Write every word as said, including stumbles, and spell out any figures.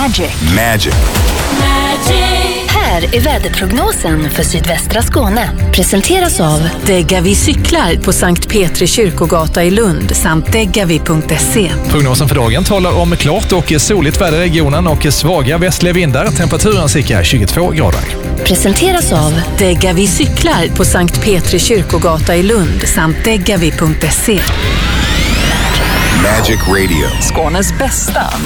Magic. Magic. Här är väderprognosen för sydvästra Skåne. Presenteras av Degavi cyklar på Sankt Petri kyrkogata i Lund samt degavi punkt se. Prognosen för dagen talar om klart och soligt väder i regionen och svaga västliga vindar. Temperaturen cirka tjugotvå grader. Presenteras av Degavi cyklar på Sankt Petri kyrkogata i Lund samt degavi punkt se. Magic Radio. Skånes bästa